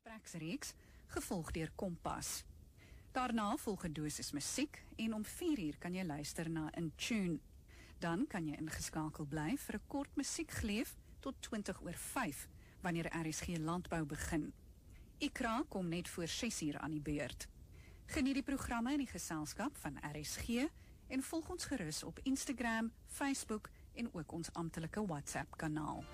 gespreksreeks, gevolg deur Kompas. Daarna volg 'n dosis musiek en om 4:00 kan jy luister na In Tune. Dan kan jy ingeskakel bly vir 'n kort musiekgleef tot 5:20, wanneer RSG Landbou begin. Ikra kom net voor 6:00 aan die beurt. Geniet die programme in die geselskap van RSG en volg ons gerus op Instagram, Facebook en ook ons amptelike WhatsApp-kanaal.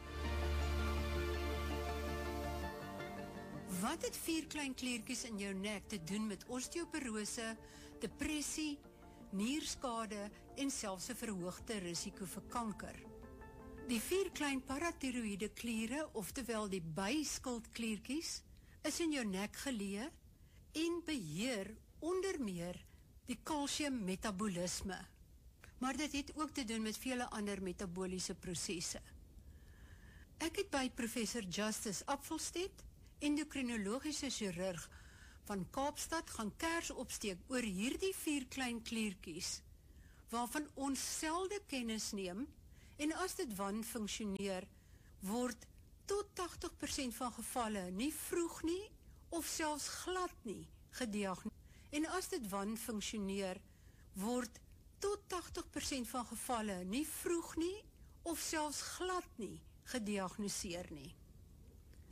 Wat het 4 klein kliertjies in jou nek te doen met osteoporose, depressie, nierskade en selfs 'n verhoogde risiko vir kanker? Die 4 klein paratiroïde kliere, oftewel die byskildkliertjies, is in jou nek geleë en beheer onder meer die kalsiummetabolisme. Maar dit het ook te doen met vele ander metaboliese prosesse. Ek het by professor Justus Apfelstedt, endokrinologiese chirurg van Kaapstad, gaan kers opsteek oor hierdie 4 klein kliertjies, waarvan ons selde kennis neem, en as dit wanfunksioneer, word tot 80% van gevalle nie vroeg nie, of selfs glad nie gediagnoseer. En as dit wanfunksioneer, word tot 80% van gevalle nie vroeg nie, of selfs glad nie gediagnoseer nie.